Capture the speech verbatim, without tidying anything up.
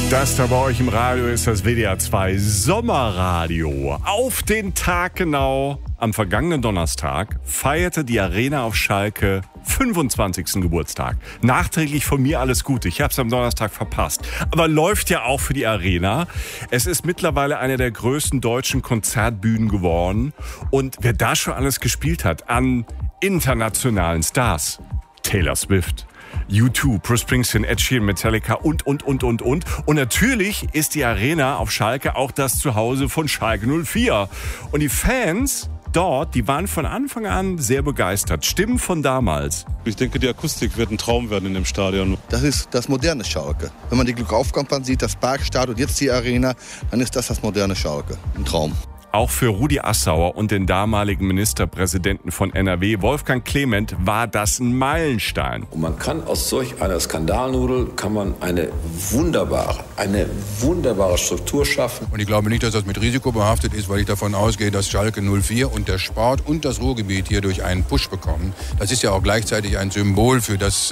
Das da bei euch im Radio ist das W D R zwei Sommerradio. Auf den Tag genau, am vergangenen Donnerstag, feierte die Arena auf Schalke fünfundzwanzigsten Geburtstag. Nachträglich von mir alles Gute. Ich habe es am Donnerstag verpasst. Aber läuft ja auch für die Arena. Es ist mittlerweile eine der größten deutschen Konzertbühnen geworden. Und wer da schon alles gespielt hat an internationalen Stars, Taylor Swift, U zwei, Bruce Springsteen, Ed Sheeran, Metallica und, und, und, und, und. Und natürlich ist die Arena auf Schalke auch das Zuhause von Schalke null vier. Und die Fans dort, die waren von Anfang an sehr begeistert. Stimmen von damals. Ich denke, die Akustik wird ein Traum werden in dem Stadion. Das ist das moderne Schalke. Wenn man die Glückaufkampagne sieht, das Parkstadion, jetzt die Arena, dann ist das das moderne Schalke. Ein Traum. Auch für Rudi Assauer und den damaligen Ministerpräsidenten von N R W, Wolfgang Clement, war das ein Meilenstein. Und man kann aus solch einer Skandalnudel kann man eine wunderbare, eine wunderbare Struktur schaffen. Und ich glaube nicht, dass das mit Risiko behaftet ist, weil ich davon ausgehe, dass Schalke null vier und der Sport und das Ruhrgebiet hier durch einen Push bekommen. Das ist ja auch gleichzeitig ein Symbol für das